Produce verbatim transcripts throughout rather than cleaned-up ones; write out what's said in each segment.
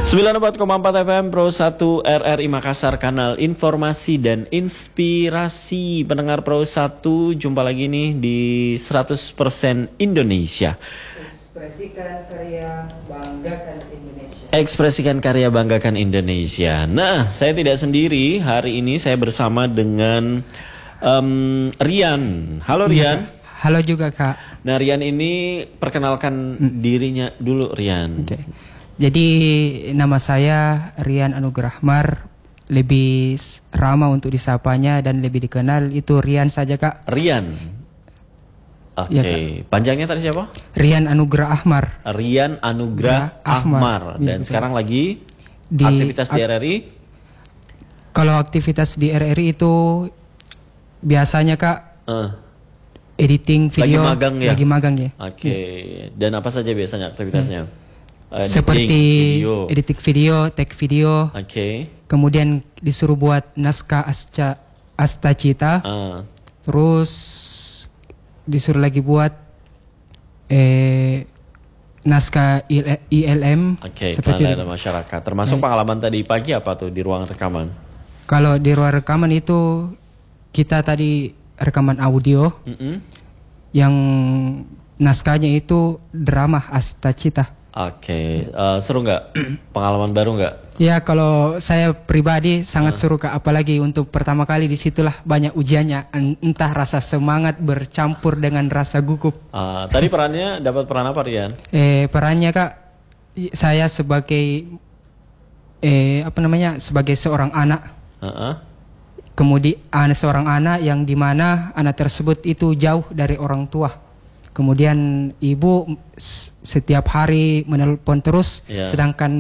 sembilan puluh empat koma empat F M Pro satu R R I Makassar, kanal informasi dan inspirasi. Pendengar Pro satu, jumpa lagi nih di seratus persen Indonesia. Ekspresikan karya, banggakan Indonesia. Ekspresikan karya, banggakan Indonesia. Nah, saya tidak sendiri. Hari ini saya bersama dengan um, Rian. Halo Rian. Ya, halo juga Kak. Nah, Rian ini perkenalkan hmm. dirinya dulu, Rian. Okay. Jadi nama saya Rian Anugrahmar, lebih ramah untuk disapanya dan lebih dikenal itu Rian saja Kak. Rian. Oke, okay. Ya, panjangnya tadi siapa? Rian Anugrah Ahmar. Rian Anugrah Ahmar. Dan ya, sekarang lagi di aktivitas di R R I? Kalau aktivitas di R R I itu biasanya Kak uh. editing video. Lagi magang ya? Lagi magang ya. Oke, okay. Ya. Dan apa saja biasanya aktivitasnya? Hmm. Editing, seperti video. editing video, tag video. Oke. Okay. Kemudian disuruh buat naskah Asta, Asta Cita. Uh. Terus disuruh lagi buat eh, naskah I L M. Oke, okay, pengalaman masyarakat. Termasuk eh. pengalaman tadi pagi apa tuh di ruang rekaman? Kalau di ruang rekaman itu kita tadi rekaman audio. Mm-hmm. Yang naskahnya itu drama Asta Cita. Oke, okay. uh, seru nggak? Pengalaman baru nggak? Ya, kalau saya pribadi sangat uh. seru Kak. Apalagi untuk pertama kali disitulah banyak ujiannya. Entah rasa semangat bercampur dengan rasa gugup. Uh, tadi perannya dapat peran apa Rian? Eh, perannya Kak, saya sebagai eh apa namanya sebagai seorang anak. Uh-uh. Kemudian anak seorang anak yang dimana anak tersebut itu jauh dari orang tua. Kemudian ibu setiap hari menelpon terus, yeah. Sedangkan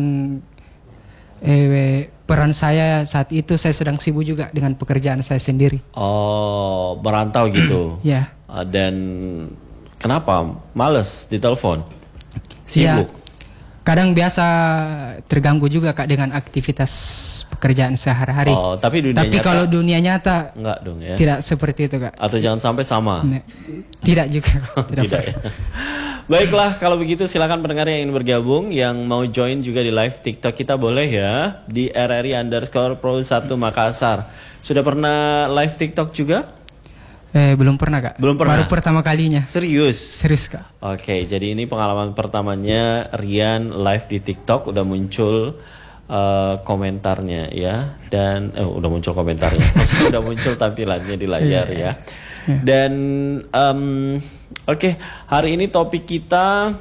eh, peran saya saat itu saya sedang sibuk juga dengan pekerjaan saya sendiri. Oh, merantau gitu. Ya. Yeah. Uh, dan kenapa males ditelepon? Sibuk? Yeah. Kadang biasa terganggu juga Kak dengan aktivitas pekerjaan sehari-hari. Oh, tapi dunia tapi nyata, kalau dunia nyata enggak dong ya. Tidak seperti itu Kak. Atau jangan sampai sama. Nah, tidak juga. Tidak, tidak ya. Baiklah, kalau begitu silakan pendengar yang ingin bergabung, yang mau join juga di live TikTok kita boleh ya di R R I underscore Pro satu Makassar. Sudah pernah live TikTok juga? Eh, belum pernah Kak. Belum pernah. Baru pertama kalinya. Serius? Serius Kak. Oke, jadi ini pengalaman pertamanya Rian live di TikTok. Udah muncul uh, komentarnya ya, dan eh, udah muncul komentarnya. Maksudnya udah muncul tampilannya di layar ya. Dan um, oke, okay, hari ini topik kita.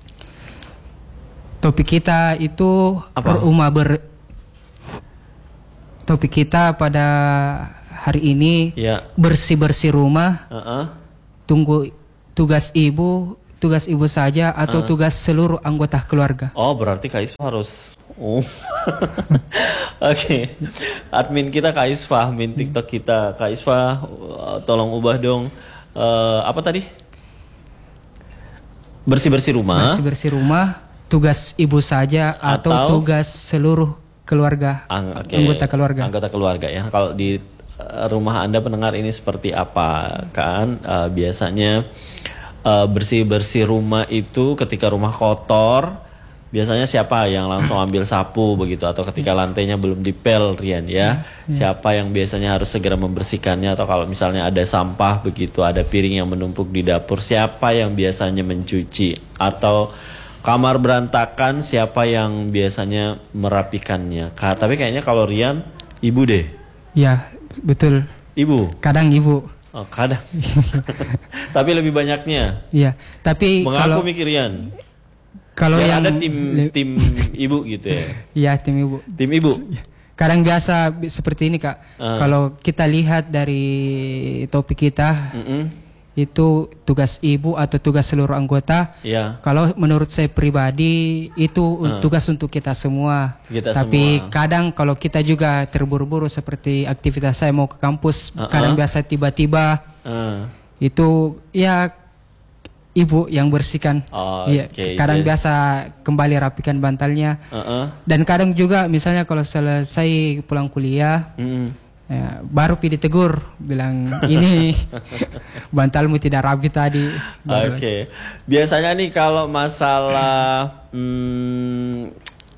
Topik kita itu apa? Rumah ber. Topik kita pada hari ini ya. Bersih-bersih rumah, uh-uh. Tunggu tugas ibu, tugas ibu saja atau uh. tugas seluruh anggota keluarga. Oh, berarti Kak Isfa harus oh. Oke, okay. Admin kita Kak Isfa, admin TikTok kita Kak Isfa, uh, tolong ubah dong uh, apa tadi? Bersih-bersih rumah. Bersih-bersih rumah, tugas ibu saja atau, atau tugas seluruh keluarga, ang- okay. anggota keluarga. Anggota keluarga ya. Kalau di rumah Anda pendengar ini seperti apa kan? Uh, biasanya uh, bersih-bersih rumah itu ketika rumah kotor, biasanya siapa yang langsung ambil sapu begitu, atau ketika lantainya belum dipel Rian ya, siapa yang biasanya harus segera membersihkannya, atau kalau misalnya ada sampah begitu, ada piring yang menumpuk di dapur, siapa yang biasanya mencuci, atau kamar berantakan, siapa yang biasanya merapikannya. Ka- tapi kayaknya kalau Rian ibu deh. Ya, betul. Ibu? Kadang ibu. Oh, kadang. Tapi lebih banyaknya. Iya, tapi mengaku kalau mikiran. Kalau ya, yang ada tim tim ibu gitu ya. Iya, tim ibu. Tim ibu. Kadang biasa seperti ini Kak. Uh. Kalau kita lihat dari topik kita, mm-mm. itu tugas ibu atau tugas seluruh anggota. Yeah. Kalau menurut saya pribadi itu uh. tugas untuk kita semua. Kita Tapi semua. Kadang kalau kita juga terburu-buru seperti aktivitas saya mau ke kampus, uh-uh. kadang biasa tiba-tiba uh. itu ya ibu yang bersihkan. Oh, ya, okay. Kadang yeah. biasa kembali rapikan bantalnya. Uh-uh. Dan kadang juga misalnya kalau selesai pulang kuliah. Mm. Ya, baru pi ditegur bilang ini bantalmu tidak rapi tadi. Oke, okay. Biasanya nih kalau masalah hmm,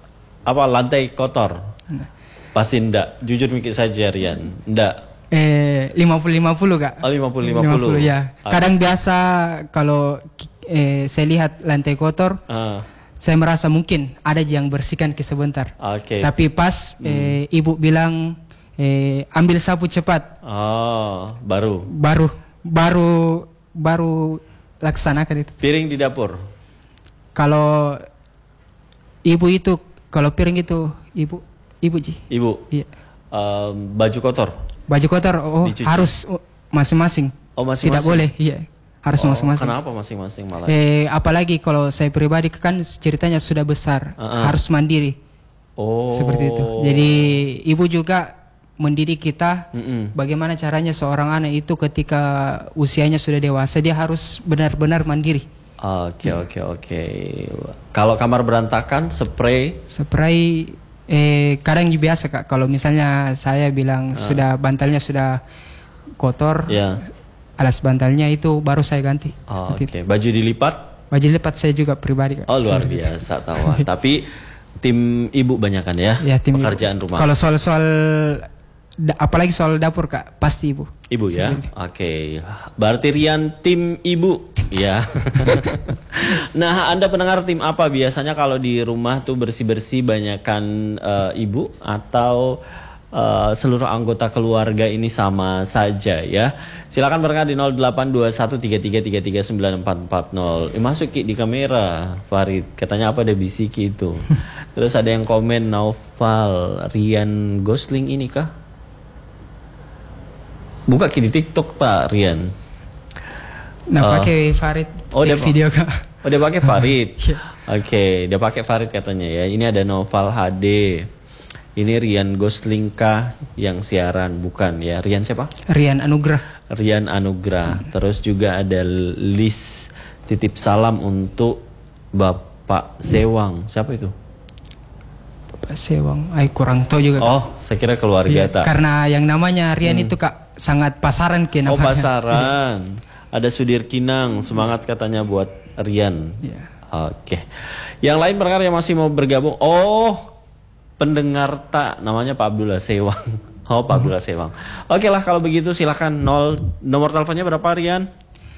apa lantai kotor? Pasti enggak. Jujur mikir saja Rian. Enggak. Eh lima puluh lima puluh Kak. Oh lima puluh lima puluh ya. Kadang biasa kalau eh, saya lihat lantai kotor, uh. saya merasa mungkin ada yang bersihkan ke sebentar. Okay. Tapi pas hmm. eh, ibu bilang eh, ambil sapu cepat. Oh, baru. Baru baru baru laksanakan itu. Piring di dapur. Kalau ibu itu kalau piring itu ibu ibu Ji. Ibu. Iya. Um, baju kotor. Baju kotor oh dicuci. Harus masing-masing. Oh masing-masing. Tidak boleh, iya. Harus masing-masing. Oh, kenapa masing-masing malah? Eh apalagi kalau saya pribadi kan ceritanya sudah besar, uh-uh. harus mandiri. Oh. Seperti itu. Jadi ibu juga mendidik kita Mm-mm. bagaimana caranya seorang anak itu ketika usianya sudah dewasa dia harus benar-benar mandiri. Oke, oke, oke. Kalau kamar berantakan, spray? Spray Eh kadang biasa Kak, kalau misalnya saya bilang uh. sudah bantalnya sudah kotor, yeah. alas bantalnya itu baru saya ganti. Oh, Oke, okay. Baju dilipat? Baju dilipat saya juga pribadi Kak. Oh luar biasa tawa. Tapi tim ibu banyakan ya, ya tim pekerjaan ibu. rumah. Kalau soal-soal apalagi soal dapur Kak, pasti ibu. Ibu ya, oke. Okay. Berarti Rian tim ibu, ya. Nah, Anda pendengar tim apa biasanya kalau di rumah tuh bersih-bersih banyakan uh, ibu atau uh, seluruh anggota keluarga ini sama saja ya? Silakan berangkat di nol delapan dua satu tiga tiga tiga tiga sembilan empat empat nol. Eh, masuk Ki di kamera, Farid. Katanya apa ada bisiki itu. Terus ada yang komen Naufal, Rian Gosling ini kah? Buka Ki di TikTok tak Rian? Nah uh, pakai Farid oh, dia video Kak. Oh dia pakai Farid. yeah. Oke, okay, dia pakai Farid katanya ya. Ini ada Noval H D. Ini Rian Gosling kah yang siaran? Bukan ya. Rian siapa? Rian Anugrah. Rian Anugrah. Hmm. Terus juga ada Lis titip salam untuk Bapak Sewang. Siapa itu? Bapak Sewang. Ay kurang tahu juga. Oh, saya kira keluarga ya, tak. Karena yang namanya Rian hmm. itu Kak sangat pasaran ke namanya. Oh, pasaran. Ada Sudir Kinang, semangat katanya buat Rian. Yeah. Oke. Okay. Yang lain pendengar yang masih mau bergabung. Oh, pendengar tak namanya Pak Abdullah Sewang. Oh, Pak Abdullah Sewang. Oke okay lah kalau begitu silakan nol nomor teleponnya berapa Rian?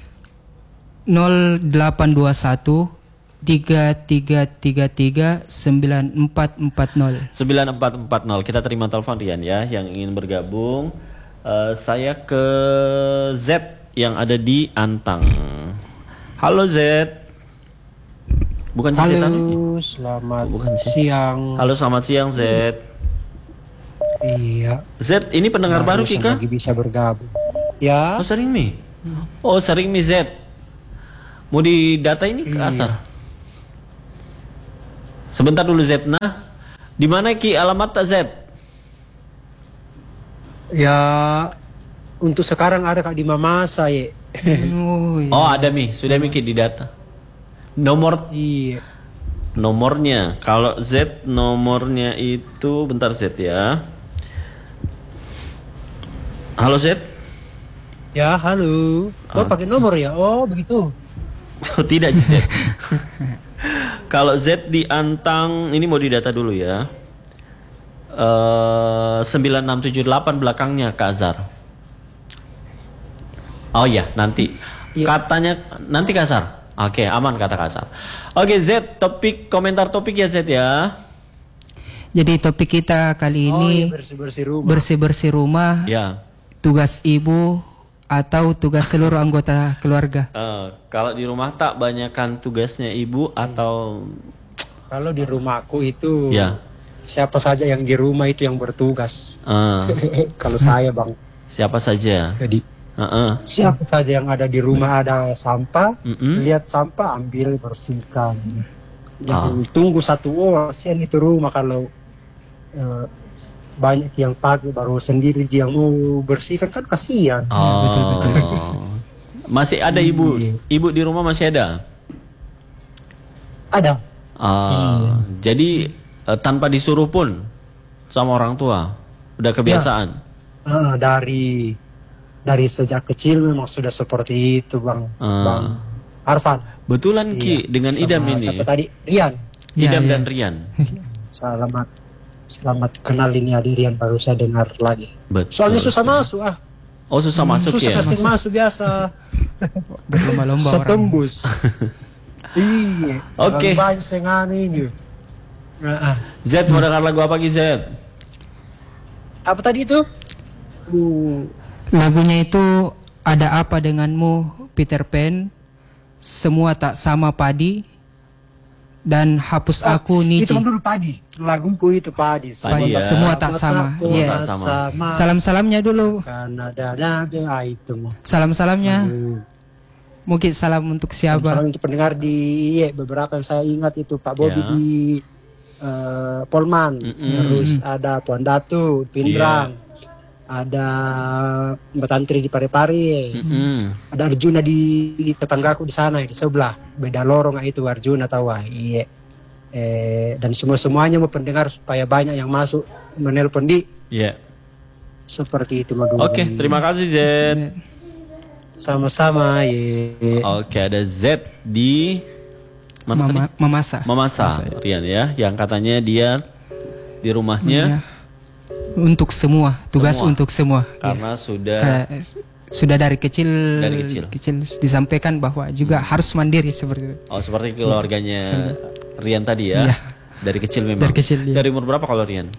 nol delapan dua satu tiga tiga tiga tiga sembilan empat empat nol. sembilan empat empat nol. Kita terima telepon Rian ya yang ingin bergabung. Uh, saya ke Z yang ada di Antang. Halo Z. Bukan Halo, Z tadi? Selamat oh, bukan siang. Halo, selamat siang Z. Iya. Z, ini pendengar baru Kika? Lagi bisa bergabung. Ya. Oh sering mi? Oh sering mi Z. Mau di data ini ke iya. asar. Sebentar dulu Z. Nah, di mana Ki alamat tak Z? Ya. Untuk sekarang ada Kak di Mama saya. Oh, iya. Oh ada mi, sudah mi Ki di data. Nomor iya. Nomornya, kalau Z nomornya itu bentar Z ya. Halo Z. Ya halo. Oh, oh. Pakai nomor ya? Oh begitu. Oh, tidak Z. Kalau Z di Antang ini mau didata dulu ya. Uh, sembilan enam tujuh delapan belakangnya Kak Azhar. Oh iya nanti ya. Katanya nanti Kak Azhar. Oke, aman kata Kasar. Oke Z, topik komentar topik ya Z ya. Jadi topik kita kali ini oh, iya, bersih-bersih rumah. Bersih-bersih rumah. Ya. Tugas ibu atau tugas seluruh anggota keluarga. Uh, kalau di rumah tak banyakkan tugasnya ibu atau kalau di rumahku itu ya. Siapa saja yang di rumah itu yang bertugas. Uh. Kalau saya Bang. Siapa saja? Jadi Uh-uh. siapa saja yang ada di rumah ada sampah, Mm-mm. lihat sampah ambil bersihkan. Jangan Oh. tunggu satu oh kasihan itu rumah kalau uh, banyak yang pakai baru sendiri yang mau bersihkan kan kasihan. Oh. Betul, betul. Masih ada ibu, ibu di rumah masih ada? Ada. Uh, iya. Jadi uh, tanpa disuruh pun sama orang tua, udah kebiasaan. Ya. Uh, dari Dari sejak kecil memang sudah seperti itu Bang, uh. Bang Arfan. Betulan Ki, iya. Dengan sama Idam ini. Siapa tadi? Rian. Idam ya, dan ya. Rian. Selamat selamat kenal ini Adirian baru saya dengar lagi. Betul. Soalnya susah masuk ah. Oh susah Hmm, masuk Susah ya? kasih masuk biasa. Berlomba-lomba Susah orang. tembus. Iya. Oke. Orang banyak sengan ini. Nah, ah. Z mau dengar lagu apa Ki Z? Apa tadi itu? Uh, Lagunya itu Ada Apa Denganmu, Peter Pan, Semua Tak Sama Padi, dan Hapus Aku Niji. Itu dulu padi. Laguku itu padi. Padi ya. Semua tak sama. Semua Iya. tak sama. Salam-salamnya dulu. Karena ada ada itu mah. Salam-salamnya. Uh, Mungkin salam untuk siapa? Salam untuk pendengar di ya, beberapa yang saya ingat itu Pak Bobi Ya. di uh, Polman, Mm-mm. terus ada Puan Datu, Pindrang, ada Mbak Tantri di Parepare, Mm-mm. ada Arjuna di, di tetanggaku di sana di sebelah, beda lorong itu Arjuna tahu ah, iya. Eh, dan semua semuanya mau pendengar supaya banyak yang masuk menelpon di Iya. seperti itu Madu. Oke, terima kasih Z. Sama-sama ya. Oke, ada Z di mana tadi? Mama, Mamasa. Mamasa, Rian ya, yang katanya dia di rumahnya Ya. Untuk semua, tugas Semua. untuk semua. karena sudah Kayak, sudah dari kecil, Dari kecil. disampaikan bahwa juga harus mandiri seperti itu. oh seperti keluarganya Rian tadi ya. Iya. Dari kecil memang. Dari kecil, iya. Dari umur berapa kalau Rian?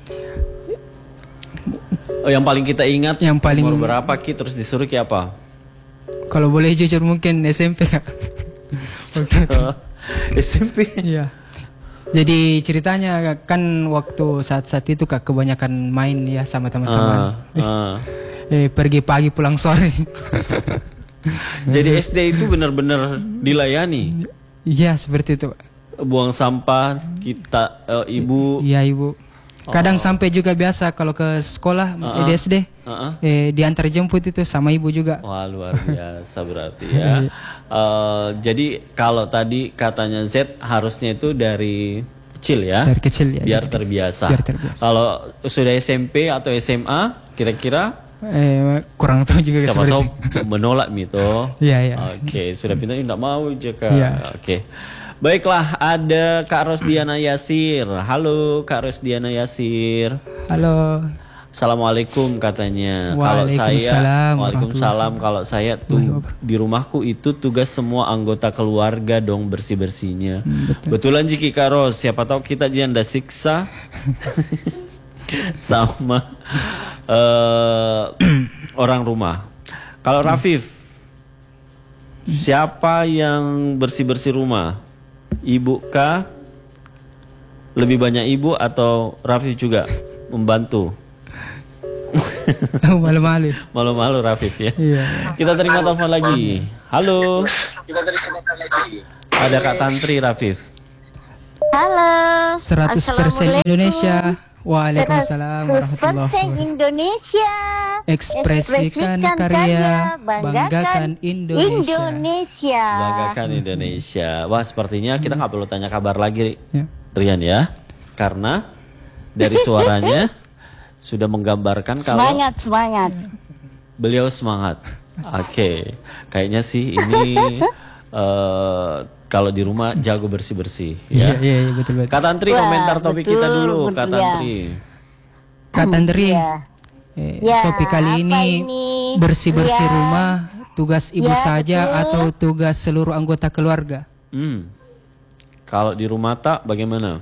Oh, yang paling kita ingat Yang paling- umur berapa Ki terus disuruh Ki apa? Kalau boleh jujur mungkin S M P ya. Waktu itu. S M P. Iya. Jadi ceritanya kan waktu saat-saat itu Kak kebanyakan main ya sama teman-teman. Ah, ah. Eh, pergi pagi pulang sore. Jadi S D itu benar-benar dilayani. Iya seperti itu. Buang sampah kita eh, ibu. Iya ibu. Kadang sampai juga biasa kalau ke sekolah Uh-uh. di S D Uh-uh. eh, diantar jemput itu sama ibu juga. Wah luar biasa berarti ya. Eh, jadi kalau tadi katanya Z harusnya itu dari kecil ya. Dari kecil ya. Biar dari- terbiasa. Biar terbiasa. Kalau sudah S M P atau S M A kira-kira Eh, kurang tahu juga siapa seperti tahu itu. menolak Mito. Iya iya. Oke, sudah pintar enggak mau Jaka. Iya. Oke. Baiklah, ada Kak Rosdiana Yasir. Halo Kak Rosdiana Yasir. Halo. Assalamualaikum katanya. Kalau saya Waalaikumsalam Waalaikumsalam kalau saya tuh di rumahku itu tugas semua anggota keluarga dong bersih-bersihnya. Betulan Jiki Karos, siapa tahu kita janda siksa sama eh, orang rumah. Kalau Rafif, siapa yang bersih-bersih rumah? Ibu kah? Lebih banyak ibu atau Rafif juga membantu? Malu-malu. Malu-malu Rafif ya. Iya. Kita terima telepon lagi. Halo. Ada Kak Tantri Rafif. Halo. seratus persen Indonesia. Waalaikumsalam warahmatullahi seratus persen wabarakatuh. Indonesia. Ekspresikan karya, banggakan Indonesia. Indonesia. Banggakan Indonesia. Wah, sepertinya kita nggak perlu tanya kabar lagi, Ya. Rian ya, karena dari suaranya sudah menggambarkan kalau Semangat, semangat. beliau semangat. Oke, kayaknya sih ini eh, kalau di rumah jago bersih-bersih Iya, ya. iya, iya, betul betul. Kak Tantri Wah, komentar topik betul, kita dulu, Kak betul, ya. Tantri. Kak Tantri, Ya. eh, Ya, topik kali apa ini ini? bersih-bersih Ya. rumah, tugas ibu Ya, saja betul. atau tugas seluruh anggota keluarga? Hmm. Kalau di rumah tak bagaimana?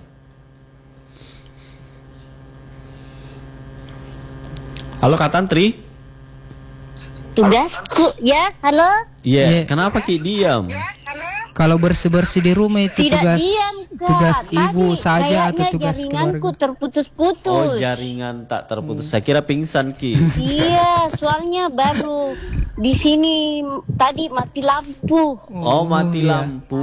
Halo Kak Tantri. Tugasku, ya, halo. Iya, Iya. kenapa Ki diam? Kalau bersih-bersih di rumah itu Tidak tugas diam, Kak. tugas Tadi ibu saja atau kayaknya tugas jaringanku keluarga? terputus-putus. Oh, jaringan tak terputus. Saya kira pingsan Ki. Iya, soalnya baru di sini tadi mati lampu. Oh, mati iya. lampu.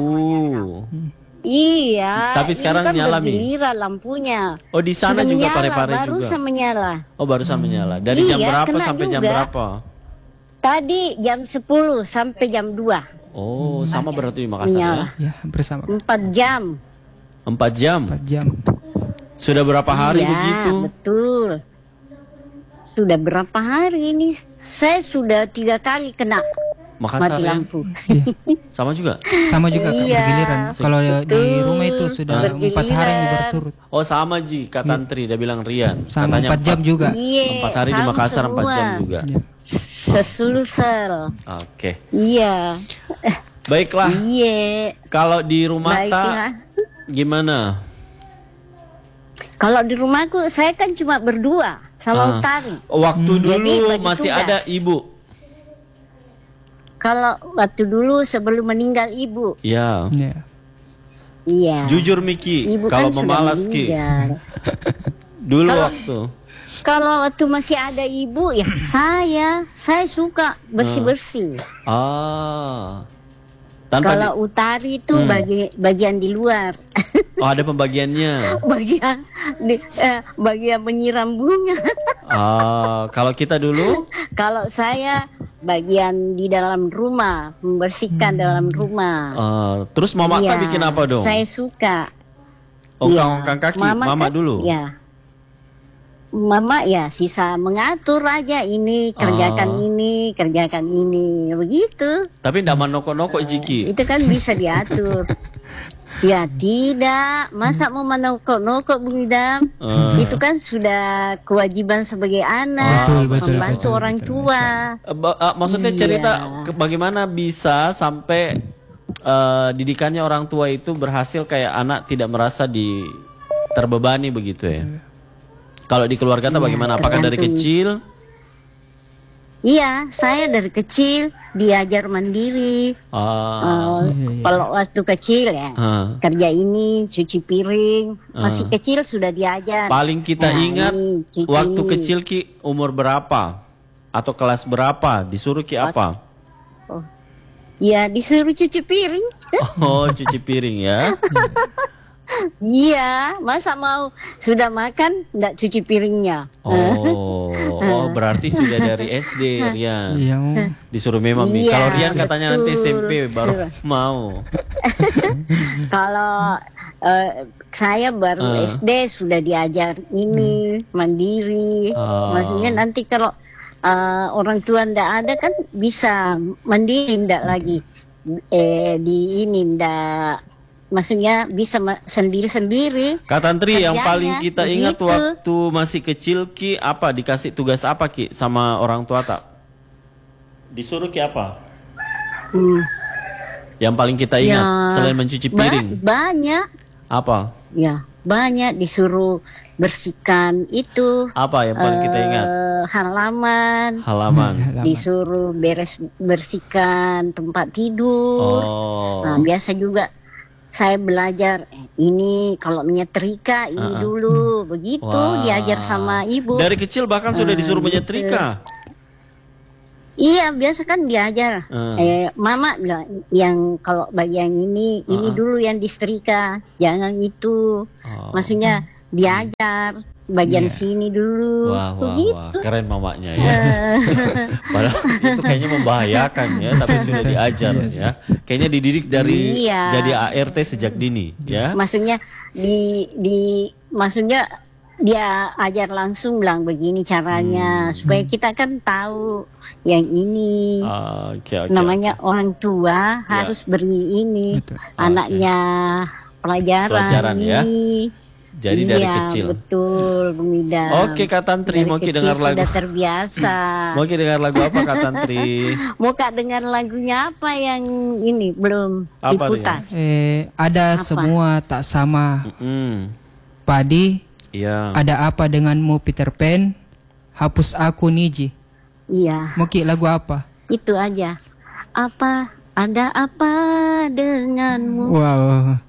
Iya. Tapi sekarang ini kan nyala, Mi? bergiliran lampunya. Oh, di sana Sudah juga menyala, pare-pare juga. barusan menyala. Oh, barusan menyala. Dari jam Iya, berapa kena sampai jam juga. berapa? Tadi jam sepuluh sampai jam dua. Oh, sama berarti di Makassar Menyala. ya. Ya, bersama Empat jam. Empat jam. empat jam. Sudah berapa hari iya, begitu? betul. Sudah berapa hari ini? Saya sudah tiga kali kena. Makassar mati ya? lampu. Sama juga? Sama juga Kak, Iya, bergiliran. Kalau di betul. rumah itu sudah Bergiliran. empat hari berturut. Oh sama Ji, Kak Tantri, dia bilang Rian. Sama Katanya empat jam juga. Iya, Empat hari di sama Makassar, empat semua. jam juga. Ya. Sesulsel. Oke. Iya. Baiklah, Iya. kalau di rumah Baik, tak ya. gimana? Kalau di rumahku saya kan cuma berdua sama Ah. Utari. Waktu Jadi dulu bagi masih tugas. ada ibu. Kalau waktu dulu sebelum meninggal ibu, Ya. Ya. iya. Jujur Miki, Ibu kalau kan sudah memalas Ki. meninggal. Dulu Kalau- waktu. Kalau waktu masih ada ibu ya saya, saya suka bersih-bersih. Ah. Tanpa Kalau di- Utari itu Hmm. bagi bagian di luar, Oh, ada pembagiannya. bagian di, eh, bagian menyiram bunga. Ah, kalau kita dulu Kalau saya bagian di dalam rumah, membersihkan dalam rumah. ah, terus Mama Iya, tak bikin apa dong? Saya suka. Ongkang-ongkang kaki, Mama, kan- dulu. Ya. Mama ya sisa mengatur aja ini, kerjakan Ah. ini, kerjakan ini, begitu. Tapi ndak menokok-nokok Jiki. Itu kan bisa diatur. Ya tidak, masa mau menokok-nokok Bung Idam? Ah. Itu kan sudah kewajiban sebagai anak, Betul, betul, membantu betul, orang betul, tua. Eh, ba- ah, maksudnya Iya. cerita ke- bagaimana bisa sampai eh, didikannya orang tua itu berhasil kayak anak tidak merasa di terbebani begitu ya. Kalau di keluarga tak Iya, bagaimana? Apakah dari tergantung. kecil? Iya, saya dari kecil diajar mandiri. Ah, Eh, Kalau waktu kecil ya ah. kerja ini, cuci piring. Masih Ah. kecil sudah diajar. Paling kita Nah, ingat ini, cuci waktu ini. kecil Ki umur berapa? Atau kelas berapa? Disuruh Ki apa? Oh. Ya disuruh cuci piring. Oh, cuci piring ya. Iya, masa mau sudah makan nggak cuci piringnya? Oh, oh berarti sudah dari S D Rian. Iya. Disuruh memang Mi. Iya, Kalau Rian katanya nanti S M P betul. baru mau. Kalau eh, saya baru Ah. S D sudah diajar ini mandiri. Ah. Maksudnya nanti kalau eh, orang tua ndak ada kan bisa mandiri ndak lagi eh di ini ndak. Maksudnya bisa ma- sendiri-sendiri. Kak Tantri yang Kerjanya paling kita ingat begitu. waktu masih kecil Ki apa dikasih tugas apa Ki sama orang tua tak? Disuruh Ki apa? Hmm. Yang paling kita ingat Ya, selain mencuci ba- piring banyak. apa? Ya, banyak disuruh bersihkan itu Apa yang paling kita ingat? eh, halaman, Halaman. disuruh beres bersihkan tempat tidur. Oh. Nah, biasa juga saya belajar eh, ini kalau menyetrika ini Uh-uh. dulu, begitu Wah. diajar sama ibu. Dari kecil bahkan sudah disuruh menyetrika. Iya, biasa kan diajar. Uh. Eh, mama bilang yang kalau bagian ini ini Uh-uh. dulu yang disetrika, jangan itu. Oh. Maksudnya diajar bagian Iya. sini dulu. Wah, wah, begitu. wah, keren mamanya ya. Padahal itu kayaknya membahayakan ya, tapi sudah diajar ya. Kayaknya dididik dari Iya. jadi A R T sejak dini ya. Maksudnya di di maksudnya dia ajar langsung bilang begini caranya Hmm. supaya kita kan tahu yang ini. Ah, Oke, oke. Namanya orang tua harus beri ini Betul. anaknya pelajaran, Pelajaran, ya. ini. Jadi dari Iya, kecil. betul, Bung Idam. Oke, Kak Tantri, Dari mau Ki kecil dengar lagu? sudah terbiasa. Mau Ki dengar lagu apa Kak Tantri? Mau Kak dengar lagunya apa yang ini belum Apa diputar? Eh, ada Apa? semua tak sama. Hmm, Padi, iya. ada apa denganmu Peter Pan? Hapus aku Niji. Iya, Mau Ki lagu apa? itu aja. Apa ada apa denganmu? Wow.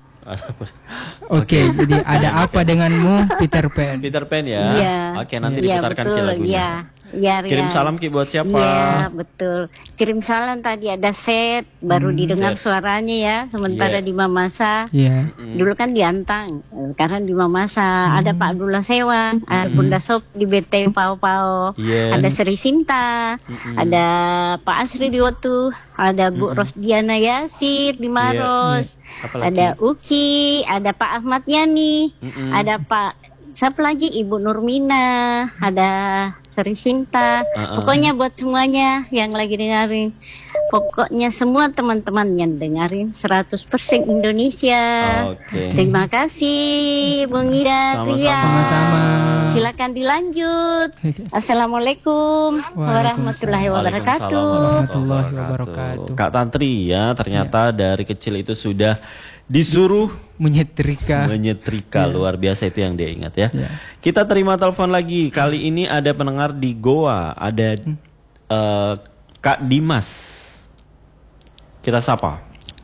Oke, jadi ada apa denganmu Peter Pan? Peter Pan ya. Iya. Oke, nanti Iya, diputarkan Ki betul, lagunya. Iya. Iya, Kirim Rian. salam Ki buat siapa? Iya, betul. Kirim salam tadi ada set, baru didengar Set. suaranya ya. Iya. Sementara di Mamasa, Iya. dulu kan di Antang, sekarang di Mamasa. Ada Pak Abdullah Sewan, ada Bunda Sop di B T Pau Pau, Iya. ada Sri Sinta, ada Pak Asri di Wotu, ada Bu Rosdiana Yasir di Maros, Iya. Apalagi? ada Uki, ada Pak Ahmad Yani, Mm-mm. ada Pak siapa lagi, Ibu Nurmina, ada Sri Sinta, uh-uh. pokoknya buat semuanya yang lagi dengerin, pokoknya semua teman-teman yang dengerin seratus persen Indonesia. Okay. Terima kasih Bung Ida, Ria. Sama-sama. Silakan dilanjut. Assalamualaikum warahmatullahi wabarakatuh. Warahmatullahi wabarakatuh. Kak Tantri ya, ternyata ya. Dari kecil itu sudah disuruh menyetrika. Menyetrika, ya. Luar biasa itu yang dia ingat ya. ya. Kita terima telepon lagi. Kali ini ada pendengar di Goa, ada hmm. uh, Kak Dimas. Kita sapa.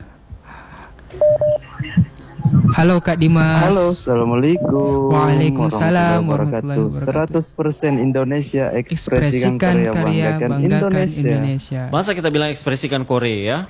Halo Kak Dimas. Halo, assalamualaikum. Waalaikumsalam warahmatullahi wabarakatuh. seratus persen Indonesia, ekspresikan, ekspresikan karya, karya banggakan, banggakan Indonesia. Indonesia. Masa kita bilang ekspresikan Korea?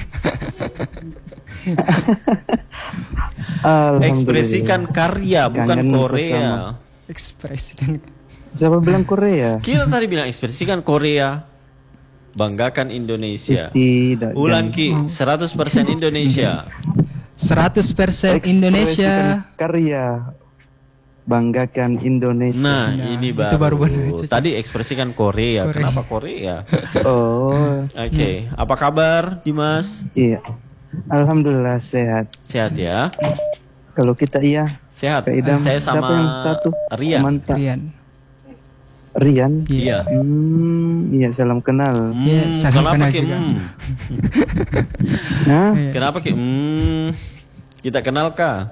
Ekspresikan karya, bukan Kangen Korea. Ekspresikan. Siapa bilang Korea? Kita tadi bilang ekspresikan Korea. Banggakan Indonesia. Tidak. Ulang Ki, seratus persen Indonesia. seratus persen Indonesia. Karya. Banggakan Indonesia. Nah, nah ini baru. Itu baru benar. Tadi ekspresikan Korea. Korea. Kenapa Korea? Oh. Oke, okay. Apa kabar Dimas? Iya. Alhamdulillah sehat. Sehat ya. Kalau kita iya. Sehat. Idam, saya sama yang satu? Rian. Mantap. Rian. Rian. Iya. Hmm, iya salam kenal. Iya, hmm, salam kenapa kenal Ki? juga. Hmm. Nah, kenapa Ki? Hmm, kita kenal kah?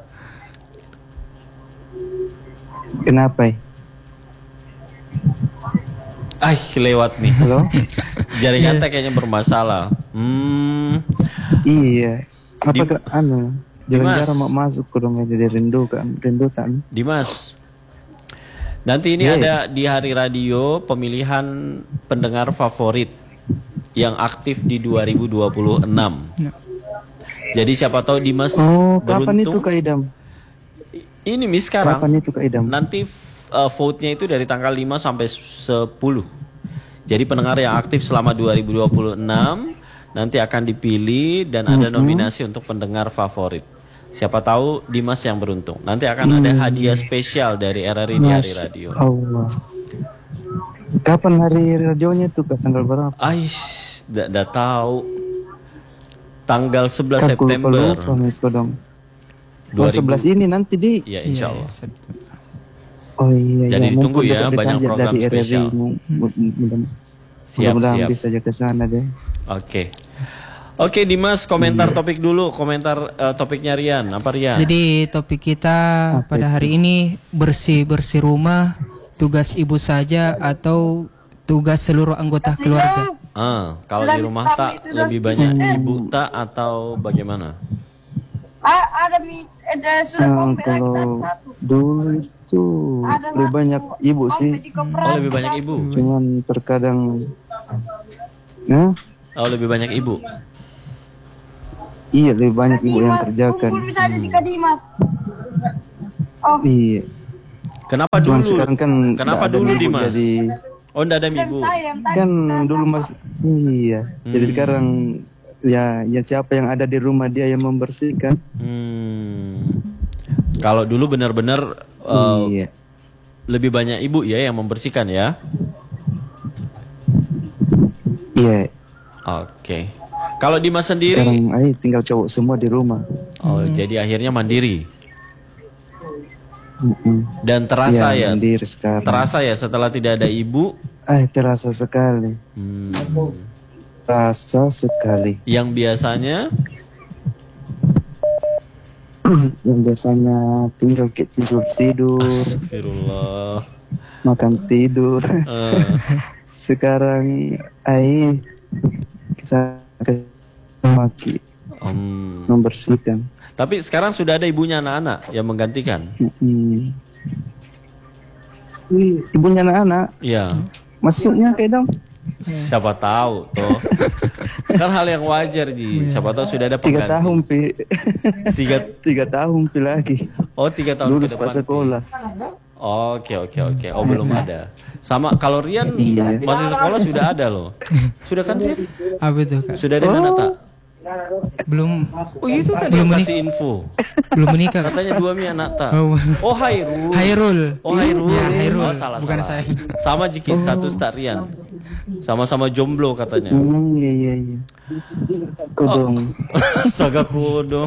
Kenapa? Ah, lewat nih. Halo. Jaringan yeah. kayaknya bermasalah. Hmm. Iya. Apa ke anu? Jarang-jarang mau masuk ke dong jadi rindu kan, rindu kan. Dimas. Nanti ini yeah. ada di Hari Radio pemilihan pendengar favorit yang aktif di dua ribu dua puluh enam. Yeah. Jadi siapa tahu Dimas oh, beruntung. Kapan itu Kak Idam? Ini mis sekarang. Kapan itu Kak Idam? Nanti uh, vote-nya itu dari tanggal lima sampai sepuluh. Jadi pendengar yang aktif selama dua ribu dua puluh enam nanti akan dipilih dan ada mm-hmm. nominasi untuk pendengar favorit. Siapa tahu Dimas yang beruntung. Nanti akan hmm. ada hadiah spesial dari R R I di Hari Radio. Allah. Kapan hari radionya tuh Kak? Tanggal berapa? Ais, tidak tahu. Tanggal sebelas September. dua sebelas ini nanti di. Ya, insya Allah. Oh iya. Jadi ya, ditunggu ya banyak program spesial. Siap, mudah-mudahan siap. bisa aja ke sana deh. Oke. Oke Dimas, komentar topik dulu, komentar uh, topiknya Rian, apa Rian? Jadi topik kita apa pada itu? Hari ini bersih-bersih rumah, tugas ibu saja atau tugas seluruh anggota keluarga? Ah, kalau di rumah tak lebih banyak hmm. ibu tak atau bagaimana? Ada ada sudah nah, kalau dulu itu lebih banyak ibu sih. Oh lebih banyak ibu. Cuman terkadang, ya? Oh lebih banyak ibu. Iya, lebih banyak ibu yang kerjakan. Hmm. Oh. Iya. Kenapa dulu? Cuman sekarang kan kenapa dulu Dimas? Jadi, oh, enggak ada ibu. Kan dulu Mas, iya. Hmm. Jadi sekarang ya, ya siapa yang ada di rumah dia yang membersihkan. Hmm. Kalau dulu benar-benar uh, iya. lebih banyak ibu ya yang membersihkan ya. Iya. Oke. Okay. Kalau Dimas sendiri sekarang ay, tinggal cowok semua di rumah. Oh, hmm. jadi akhirnya mandiri. Mm-mm. Dan terasa ya, ya mandiri sekarang. Terasa ya setelah tidak ada ibu. Eh, terasa sekali. Hmm. Terasa sekali. Yang biasanya yang biasanya tinggal ke tidur tidur. Astagfirullah. Makan tidur. Uh. Sekarang ay kisah maki um, membersihkan. Tapi sekarang sudah ada ibunya anak-anak yang menggantikan. Hmm. Ibunya anak-anak. Iya. Maksudnya kayak dong. Siapa tahu toh. Kan hal yang wajar Ji. Siapa tahu sudah ada pengganti. Tiga tahun pi. Tiga tiga tahun pi lagi. Oh tiga tahun lulus pas sekolah. Oke oke oke. Oh belum ada. Sama kalau Rian iya. masih sekolah sudah ada loh. Sudah kan Rian? Apa itu Kak? Sudah di mana oh, tak? Belum. Oh itu tadi belum yang menik- kasih info. Belum menikah. Katanya dua mi anak tak. Oh, Oh Hairul. Hairul. Oh Hairul. Ya, Hairul. Oh salah Bukan salah. saya. Sama Jiki status tak Rian. Sama-sama jomblo katanya. Hmm, iya iya iya. Kodong. Astaga kodong.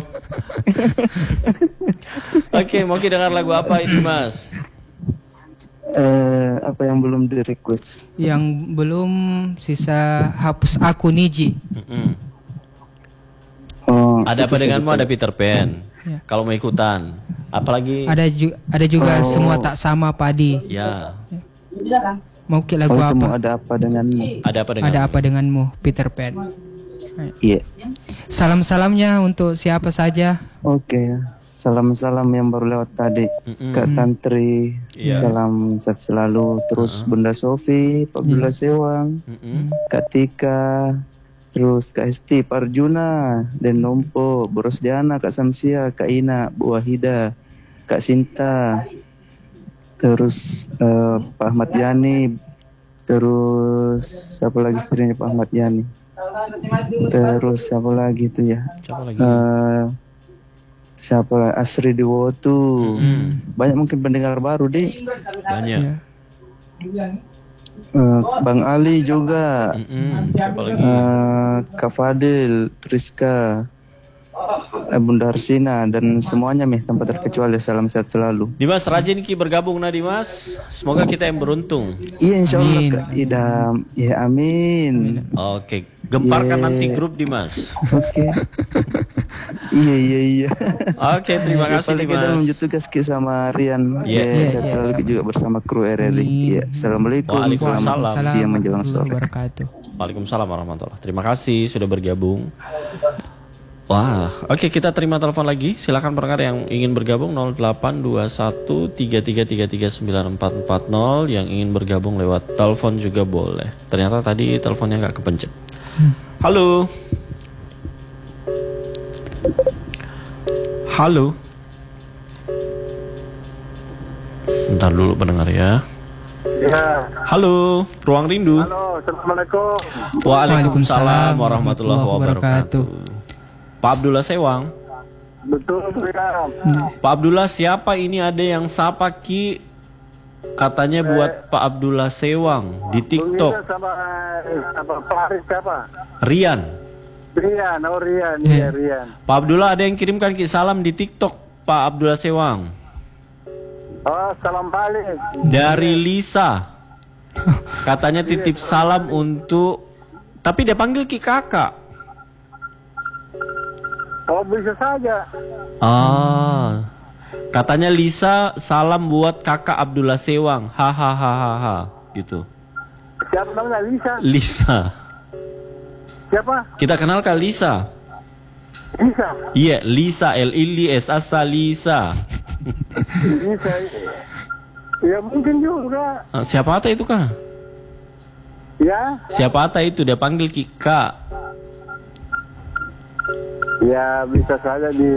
Oke, mau kita dengar lagu apa ini Mas? Eh, apa yang belum di request? Yang belum sisa hapus aku Niji. Mm-mm. Oh, Ada apa itu denganmu? saya Ada Peter Pan. Ya. Kalau mau ikutan, apalagi? Ada juga ada juga Oh. semua tak sama padi. Ya. Mau ke tahu. lagu Oh, itu mau apa? ada apa denganmu? Ada apa dengan? Ada apa denganmu Peter Pan? Iya. Salam-salamnya untuk siapa saja. Oke. Salam-salam yang baru lewat tadi. Mm-mm. Kak Tantri. Iya. Salam sehat selalu. Terus Bunda Sofi, Pak Abdullah Sewang, Mm-mm. Kak Tika, terus Kak Esti, Pak Arjuna, Den Nompo, Boros Diana, Kak Samsia, Kak Ina, Bu Wahida, Kak Sinta, terus eh, Pak Ahmad Yani, terus siapa lagi istrinya Pak Ahmad Yani, terus siapa lagi itu ya, Siapa lagi? Eh, siapa lagi? Asri Dewotu, Mm-mm. banyak mungkin pendengar baru deh. Banyak. Ya. Eh, Bang Ali juga, Mm-mm. Siapa lagi? Eh, Kak Fadil, Rizka, eh, Bunda Arsina, dan semuanya nih tanpa terkecuali. Salam sehat selalu. Dimas rajin Ki bergabung nah Dimas. Semoga kita yang beruntung. Iya insya Allah Amin. Kak Idam. Ya amin. Oke, gemparkan Yeah. nanti grup Dimas. Oke. Iya iya iya. Oke, terima kasih Paling kita Dimas. lanjut tugas Ki sama Rian. Iya. Ya, Iya, sehat iya, selalu Ki juga bersama kru R R I. Amin. Iya. Assalamualaikum. Waalaikumsalam. Selamat siang menjelang sore. Wabarakatuh. Waalaikumsalam warahmatullahi. Terima kasih sudah bergabung. Wah, oke kita terima telepon lagi. Silakan pendengar yang ingin bergabung nol delapan dua satu tiga tiga tiga tiga sembilan empat empat nol, yang ingin bergabung lewat telepon juga boleh. Ternyata tadi teleponnya nggak kepencet. Halo. Halo. Bentar dulu pendengar ya. Ya, Halo, Ruang Rindu. halo, assalamualaikum. Waalaikumsalam warahmatullahi wabarakatuh. Pak Abdullah Sewang. Betul, ya. Pak Abdullah, siapa ini ada yang sapa Ki? Katanya buat Pak Abdullah Sewang di TikTok. Bung Ida sama apa Pak Haris siapa? Rian. Rian, oh Rian, iya Rian. Pak Abdullah ada yang kirimkan Ki salam di TikTok Pak Abdullah Sewang. Oh, salam balik. Dari Lisa. Katanya titip salam untuk, tapi dia panggil Ki kakak. Oh, bisa saja. Ah. Katanya Lisa salam buat kakak Abdullah Sewang. Hahaha gitu. Siapa namanya Lisa? Lisa. Siapa? Kita kenal Kak Lisa. Lisa. Iya, Lisa, L I S A S A Lisa. Lisa. Ya mungkin juga. Ah, siapa ata itu Kak? Ya, Siapa ata itu dia panggil Ki Kak. ya bisa saja di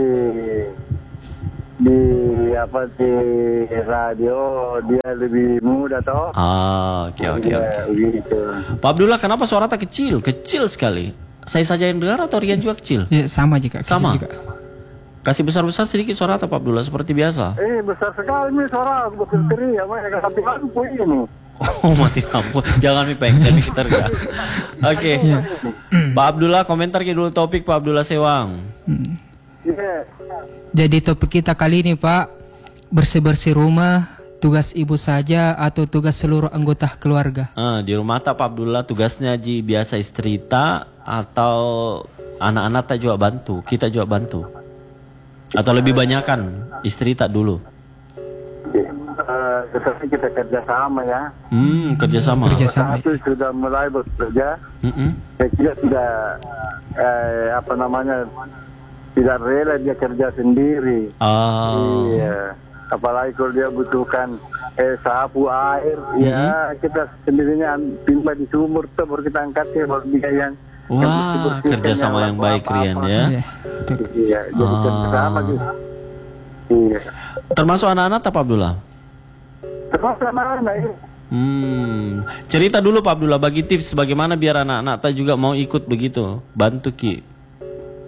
di apa di radio dia lebih muda toh. Ah, oke oke oke. Ya, gitu. Pak Abdullah, kenapa suara tak kecil? Kecil sekali. Saya saja yang dengar atau Rian juga kecil? Ya, sama juga. Kisi Sama? Juga. Kasih besar-besar sedikit suara atau Pak Abdullah seperti biasa? Eh besar sekali nih suara berfilteri ya, mereka sampai lampu ini. Oh, mati lampu. Jangan mipeng, tapi kita enggak. Oke. Pak Abdullah, komentar ke dulu topik Pak Abdullah Sewang. Iya. Jadi topik kita kali ini Pak, bersih-bersih rumah, tugas ibu saja atau tugas seluruh anggota keluarga? Ah, di rumah tak Pak Abdullah tugasnya Ji biasa istri tak atau anak-anak tak juga bantu, kita juga bantu. Atau lebih banyakan istri tak dulu. Uh, Sebenarnya kita kerjasama ya. Hmm, kerjasama. Kerjasama. Satu sudah mulai bekerja, Mm-mm. saya kira tidak eh, apa namanya tidak rela dia kerja sendiri. Ah. Iya. Apalagi kalau dia butuhkan eh, sapu air, ya kita sendirinya timba di sumur tuh baru kita angkat ya baru dia yang Wah, kerjasama yang baik Rian ya. Iya. Betul. Iya, jadi Ah. kerjasama gitu. Iya. Termasuk anak-anak tak Pak Abdullah? Termasuk anak-anak ya. Hmm, cerita dulu Pak Abdullah, bagi tips bagaimana biar anak-anak tak juga mau ikut begitu, bantu Ki.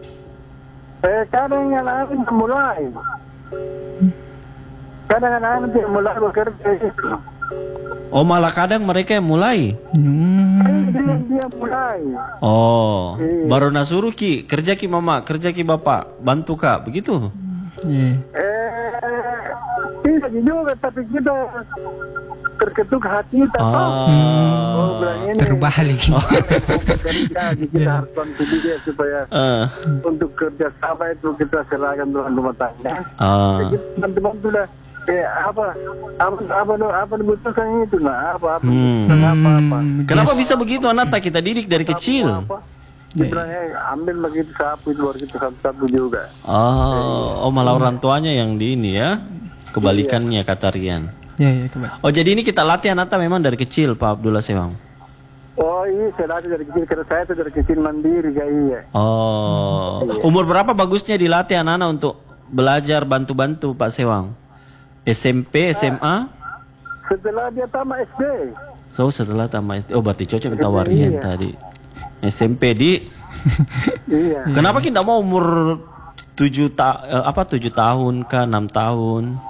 kadang anak-anak yang mulai. Kadang anak-anak yang mulai bekerja itu. Oh, malah kadang mereka yang mulai. Hmm. Dia, dia mulai. Oh, Iya. baru nasuruh ki, kerja ki mama, kerja ki bapak, bantu kak, begitu. Iya. Eh, tidak juga, tapi kita terketuk hati kita. Ah. Oh, bilang ini. Terbalik. Oh, bekerja, kita harus bantu dia supaya Eh, untuk kerja sama itu kita serahkan dalam rumah tangga. ah. Jadi teman-teman sudah eh apa apa apa apa, apa dibutuhkan itu nah apa apa Hmm. dibutuhkan apa apa. Kenapa bisa begitu anak tak kita didik dari kecil? Apa? Dia bilang, "Eh, ambil begitu sapu itu baru kita sapu-sapu juga." Oh, oh malah orang tuanya yang di ini ya. Kebalikannya kata Rian. Ya, ya, kembali. Oh, jadi ini kita latih Anata memang dari kecil, Pak Abdullah Sewang. Oh iya, saya latih dari kecil karena saya tuh dari kecil mandiri kayak iya. Oh, umur berapa bagusnya dilatih anak-anak untuk belajar bantu-bantu Pak Sewang? S M P, S M A? Setelah dia tamat S D. So setelah tamat S D. Oh, berarti cocok minta Warian Iya. tadi. S M P di. Iya. Kenapa kita mau umur tujuh ta eh, apa tujuh tahun ke enam tahun?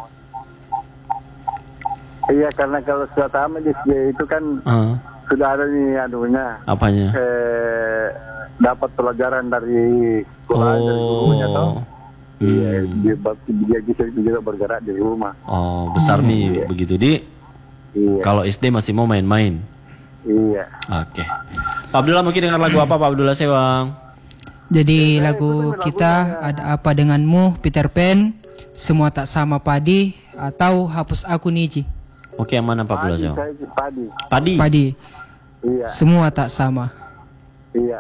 Iya, karena kalau sudah tamat S D itu kan Ah, sudah ada nih anunya. apanya? Eh, dapat pelajaran dari sekolah dari gurunya toh. Oh. Iya, Hmm. dia, dia bisa juga bergerak di rumah. Oh, besar nih begitu di. Iya. Kalau S D masih mau main-main. Iya. Oke. Pak Abdullah mungkin dengar lagu apa Pak Abdullah Sewang? Jadi lagu kita Ada Apa Denganmu, Peter Pan, Semua Tak Sama Padi, atau Hapus Aku Niji. Oke, yang mana Pak Abdullah Padi, Sewang? saya padi. Padi. Padi, Iya. semua tak sama. Iya.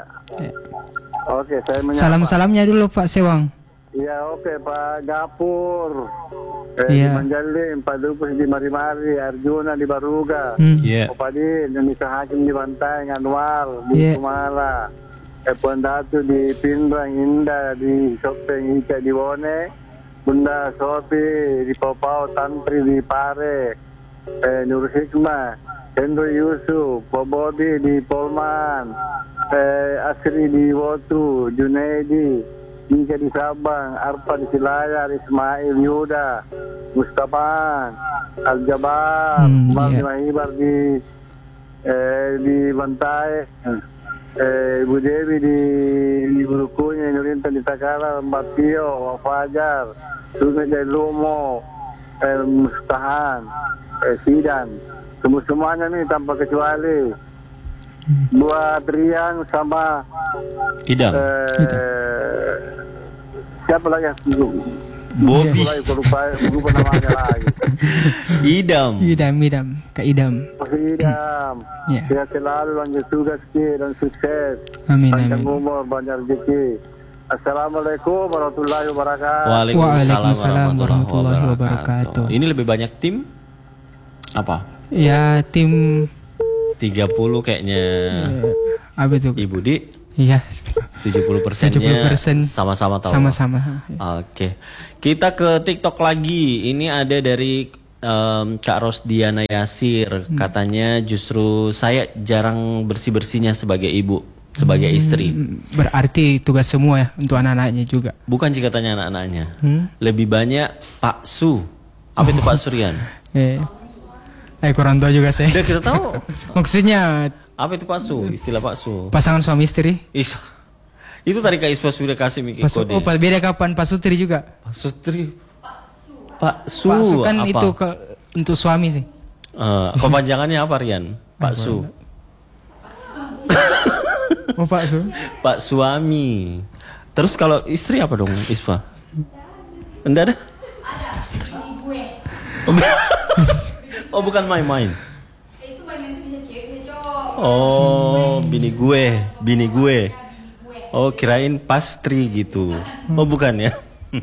Oke, saya menyapa. Salam-salamnya dulu Pak Sewang. Iya, oke Pak Gapur. Eh, Iya. di Manjalim, Pak Dupus di Mari-Mari, Arjuna di Baruga. Hmm. Iya. Pak Padi, Indonesia Hakim di Bantai, Anwar di Iya. Kumala. Eh, Puan Datu di Pindrang, Indah di Sopeng, Ica di Bone. Bunda Sopi di Popau, Tantri di Pare. Eh, Nur Hikmah, Hendro Yusuf, Bobodi di Polman. Eh, Asri di Wotu, Junaidi. Ika di Sabang, Arpa di Silayar, Ismail Yuda, Mustafa, Al-Jabar, Hmm, Mal iya. di Mahibar di eh, di Bantai, eh, Ibu Dewi di, di Bulukunya, Nurinta di Takala, Mbak Tio, Wafajar, Sungai dari Lumo, eh, Mustahan, eh, Sidan, semua-semuanya nih tanpa kecuali. Buat Rian sama Idam. eh, siapa lagi? Bobby. Lagi aku lupa, lupa namanya lagi. Idam. Idam, idam, Kak Idam. Masih Idam. Ya. Sehat selalu, lanjut tugas Ki, dan sukses. Amin, Panjang amin. umur, banyak rezeki. Assalamualaikum warahmatullahi wabarakatuh. Waalaikumsalam Waalaikumsalam warahmatullahi warahmatullahi wabarakatuh. wabarakatuh. Ini lebih banyak tim apa? Ya, tim tiga puluh kayaknya eh, apa itu? Ibu Di, Iya, tujuh puluh persennya tujuh puluh persen sama-sama tahu. sama-sama. Oke. Kita ke TikTok lagi. Ini ada dari em, Kak Rosdiana Yasir. Katanya justru saya jarang bersih-bersihnya sebagai ibu, sebagai istri. Hmm, Berarti tugas semua ya untuk anak-anaknya juga. Bukan sih katanya anak-anaknya. Hmm? Lebih banyak Pak Su. Apa itu Pak Suryan? Eh, eh kurang tahu juga saya. Udah kita tahu. Maksudnya Apa itu Pak Su? Istilah Pak Su. pasangan suami istri. Is. Itu tadi Kak Iswa sudah kasih mikir Pas, kode. oh, pas- beda kapan Pak Sutri juga. Pak Sutri. Pak Su. Pak Su kan apa? itu ke, untuk suami sih. Eh, kepanjangannya apa Rian? Pak Su. Oh Pak Su. Pak suami. Terus kalau istri apa dong Iswa? Enggak ada? Istri. Oh, oh bukan main-main. Oh, bini gue, bini gue. Oh, kirain pastri gitu. Oh, bukan ya.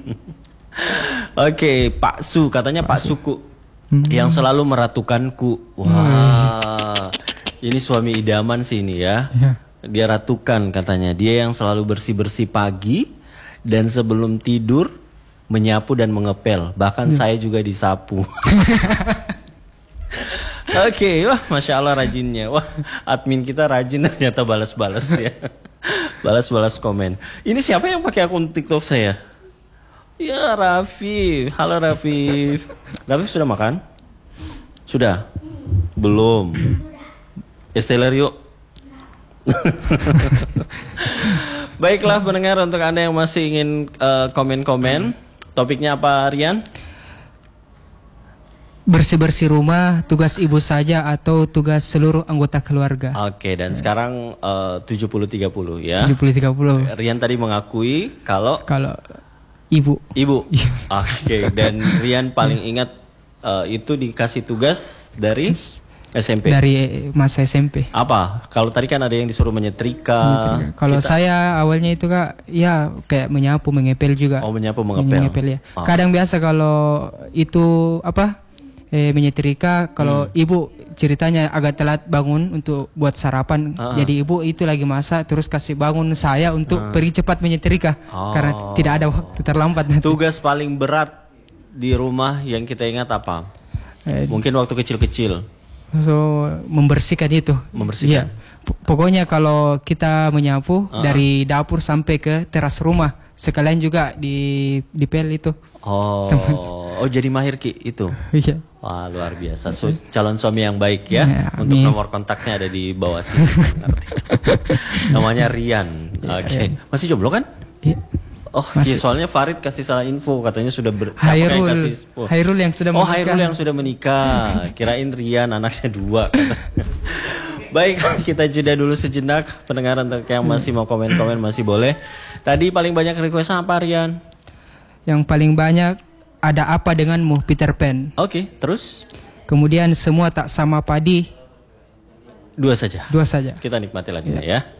Oke, Pak Su, katanya Pak Suku yang selalu meratukanku. Wah, ini suami idaman sih ini ya. Dia ratukan katanya. Dia yang selalu bersih-bersih pagi dan sebelum tidur menyapu dan mengepel. Bahkan saya juga disapu. Oke, wah Masya Allah rajinnya. Wah admin kita rajin ternyata balas-balas ya. Balas-balas komen. Ini siapa yang pakai akun TikTok saya? Ya Rafif, halo Rafif. Rafif sudah makan? Sudah? Belum. Esteller yuk. Baiklah pendengar, untuk Anda yang masih ingin uh, komen-komen, topiknya apa Rian? Bersih-bersih rumah, tugas ibu saja atau tugas seluruh anggota keluarga? Oke, dan sekarang uh, tujuh puluh tiga puluh ya. tujuh puluh tiga puluh. Rian tadi mengakui kalau Kalau ibu. Ibu. Oke, dan Rian paling ingat uh, itu dikasih tugas dari S M P. Dari masa S M P. Apa? Kalau tadi kan ada yang disuruh menyetrika. Kalau kita... saya awalnya itu Kak, ya kayak menyapu, mengepel juga. Oh, menyapu, mengepel. Mengepel ya. Oh. Kadang biasa kalau itu apa? Eh, menyetrika, kalau hmm. ibu ceritanya agak telat bangun untuk buat sarapan. Uh-huh. Jadi ibu itu lagi masak, terus kasih bangun saya untuk uh. pergi cepat menyetrika. Oh. Karena tidak ada waktu, terlambat nanti. Tugas paling berat di rumah yang kita ingat apa? Eh, Mungkin waktu kecil-kecil. So, membersihkan itu. Membersihkan. Iya. Pokoknya kalau kita menyapu uh-huh. dari dapur sampai ke teras rumah, sekalian juga di di pel itu. Oh, teman. Oh jadi mahir Ki itu. Iya. Wah luar biasa. So, calon suami yang baik ya. ya Untuk nomor kontaknya ada di bawah sini. Namanya Rian. Oke. Okay. Ya. Masih jomblo kan? Iya. Oh iya, soalnya Farid kasih salah info, katanya sudah ber. Hairul, yang kasih, oh. Hairul yang sudah menikah. Oh Hairul yang sudah menikah. Kirain Rian anaknya dua. Baik, kita jeda dulu sejenak. Pendengar untuk yang masih mau komen-komen masih boleh. Tadi paling banyak request apa Rian? Yang paling banyak ada apa denganmu Peter Pan. Oke, okay, terus? Kemudian semua tak sama padi. Dua saja. Dua saja. Kita nikmati lagi ya. ya.